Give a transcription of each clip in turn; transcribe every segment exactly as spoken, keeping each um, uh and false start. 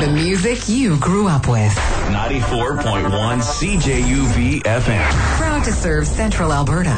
The music you grew up with. ninety-four point one C J U V F M. Proud to serve Central Alberta.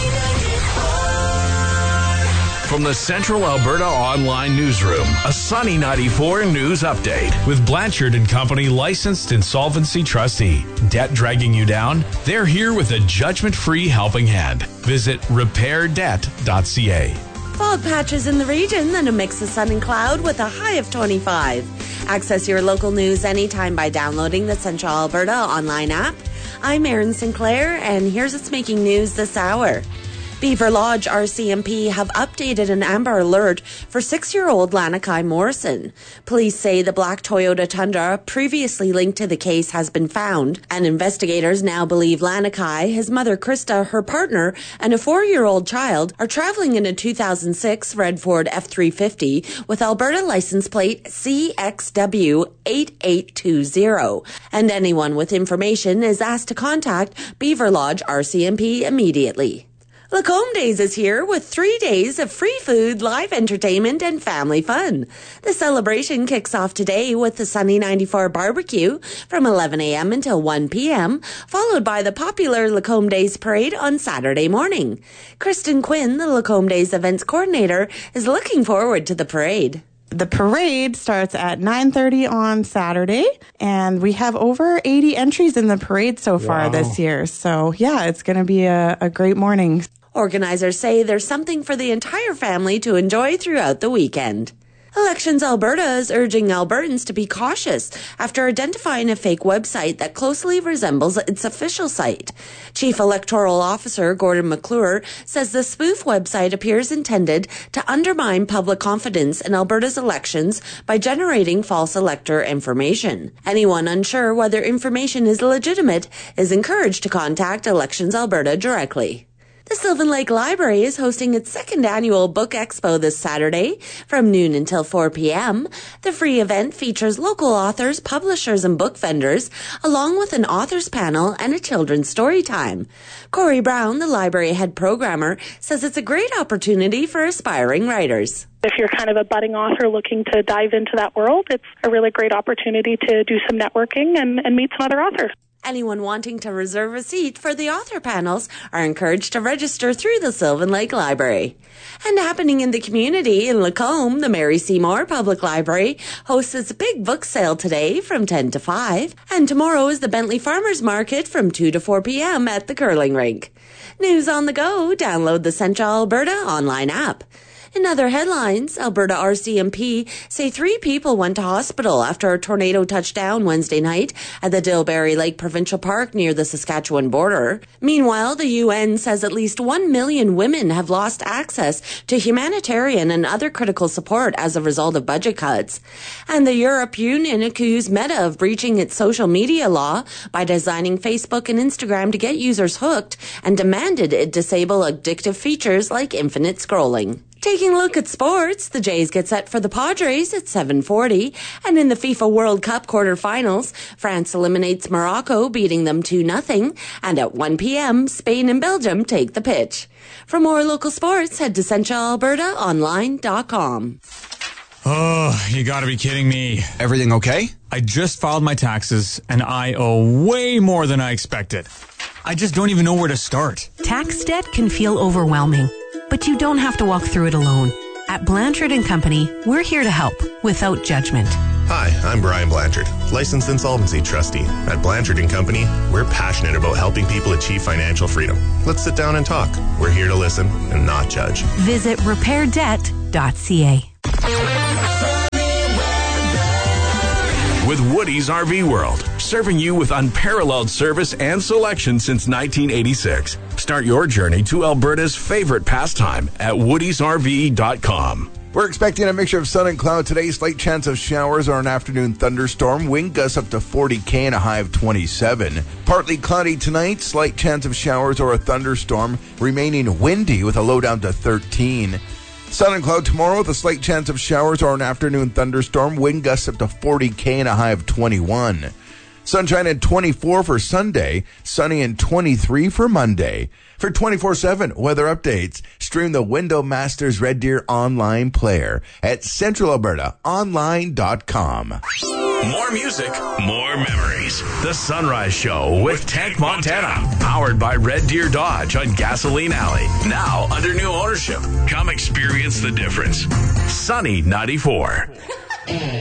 From the Central Alberta Online Newsroom, a Sunny ninety-four News Update. With Blanchard and Company, licensed insolvency trustee. Debt dragging you down? They're here with a judgment-free helping hand. Visit repair debt dot c a. Fog patches in the region, then a mix of sun and cloud with a high of twenty-five. Access your local news anytime by downloading the Central Alberta online app. I'm Erin Sinclair, and here's what's making news this hour. Beaver Lodge R C M P have updated an Amber Alert for six-year-old Lanakai Morrison. Police say the black Toyota Tundra previously linked to the case has been found, and investigators now believe Lanakai, his mother Krista, her partner, and a four-year-old child are traveling in a two thousand six red Ford F three fifty with Alberta license plate C X W eight eight two zero, and anyone with information is asked to contact Beaver Lodge R C M P immediately. Lacombe Days is here with three days of free food, live entertainment, and family fun. The celebration kicks off today with the Sunny ninety-four barbecue from eleven a.m. until one p.m., followed by the popular Lacombe Days parade on Saturday morning. Kristen Quinn, the Lacombe Days events coordinator, is looking forward to the parade. The parade starts at nine thirty on Saturday, and we have over eighty entries in the parade so far wow. this year. So, yeah, it's going to be a, a great morning. Organizers say there's something for the entire family to enjoy throughout the weekend. Elections Alberta is urging Albertans to be cautious after identifying a fake website that closely resembles its official site. Chief Electoral Officer Gordon McClure says the spoof website appears intended to undermine public confidence in Alberta's elections by generating false elector information. Anyone unsure whether information is legitimate is encouraged to contact Elections Alberta directly. The Sylvan Lake Library is hosting its second annual Book Expo this Saturday from noon until four p.m. The free event features local authors, publishers, and book vendors, along with an authors panel and a children's story time. Corey Brown, the library head programmer, says it's a great opportunity for aspiring writers. If you're kind of a budding author looking to dive into that world, it's a really great opportunity to do some networking and, and meet some other authors. Anyone wanting to reserve a seat for the author panels are encouraged to register through the Sylvan Lake Library. And happening in the community in Lacombe, the Mary Seymour Public Library hosts its big book sale today from ten to five. And tomorrow is the Bentley Farmers Market from two to four p.m. at the curling rink. News on the go, download the Central Alberta online app. In other headlines, Alberta R C M P say three people went to hospital after a tornado touched down Wednesday night at the Dilberry Lake Provincial Park near the Saskatchewan border. Meanwhile, the U N says at least one million women have lost access to humanitarian and other critical support as a result of budget cuts. And the European Union accused Meta of breaching its social media law by designing Facebook and Instagram to get users hooked and demanded it disable addictive features like infinite scrolling. Taking a look at sports, the Jays get set for the Padres at seven forty, and in the FIFA World Cup quarterfinals, France eliminates Morocco, beating them two nothing, and at one p.m., Spain and Belgium take the pitch. For more local sports, head to central alberta online dot com. Oh, you gotta be kidding me. Everything okay? I just filed my taxes, and I owe way more than I expected. I just don't even know where to start. Tax debt can feel overwhelming, but you don't have to walk through it alone. At Blanchard and Company, we're here to help without judgment. Hi, I'm Brian Blanchard, licensed insolvency trustee. At Blanchard and Company, we're passionate about helping people achieve financial freedom. Let's sit down and talk. We're here to listen and not judge. Visit repair debt dot c a. With Woody's R V World, serving you with unparalleled service and selection since nineteen eighty-six. Start your journey to Alberta's favorite pastime at woodies r v dot com. We're expecting a mixture of sun and cloud today. Slight chance of showers or an afternoon thunderstorm. Wind gusts up to forty K and a high of twenty-seven. Partly cloudy tonight. Slight chance of showers or a thunderstorm. Remaining windy with a low down to thirteen. Sun and cloud tomorrow with a slight chance of showers or an afternoon thunderstorm. Wind gusts up to forty K and a high of twenty-one. Sunshine at twenty-four for Sunday. Sunny and twenty-three for Monday. For twenty-four seven weather updates, stream the Window Masters Red Deer online player at central alberta online dot com. More music, more memories. The Sunrise Show with Tank Montana. Powered by Red Deer Dodge on Gasoline Alley. Now under new ownership. Come experience the difference. Sunny ninety-four.